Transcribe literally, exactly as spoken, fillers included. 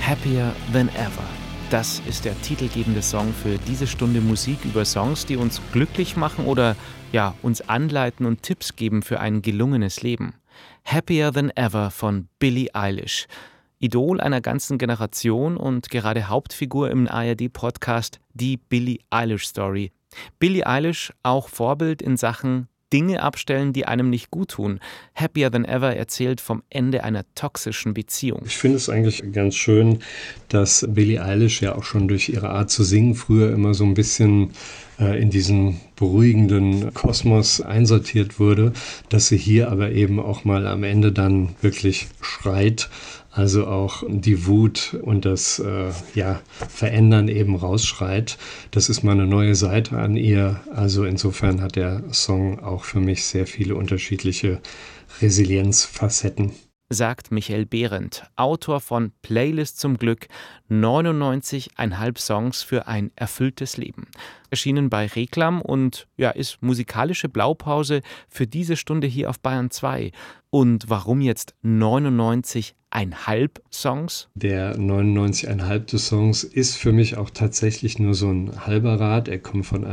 Happier Than Ever. Das ist der titelgebende Song für diese Stunde Musik über Songs, die uns glücklich machen oder ja, uns anleiten und Tipps geben für ein gelungenes Leben. Happier Than Ever von Billie Eilish. Idol einer ganzen Generation und gerade Hauptfigur im A R D-Podcast Die Billie Eilish Story. Billie Eilish auch Vorbild in Sachen Dinge abstellen, die einem nicht gut tun. Happier Than Ever erzählt vom Ende einer toxischen Beziehung. Ich finde es eigentlich ganz schön, dass Billie Eilish ja auch schon durch ihre Art zu singen früher immer so ein bisschen äh, in diesen beruhigenden Kosmos einsortiert wurde, dass sie hier aber eben auch mal am Ende dann wirklich schreit. Also auch die Wut und das äh, ja, Verändern eben rausschreit. Das ist mal eine neue Seite an ihr. Also insofern hat der Song auch für mich sehr viele unterschiedliche Resilienzfacetten. Sagt Michael Behrendt, Autor von Playlist zum Glück, neunundneunzig Komma fünf Songs für ein erfülltes Leben. Erschienen bei Reklam und ja, ist musikalische Blaupause für diese Stunde hier auf Bayern zwei. Und warum jetzt neunundneunzig Komma fünf Songs? Der neunundneunzig Komma fünf des Songs ist für mich auch tatsächlich nur so ein halber Rat. Er kommt von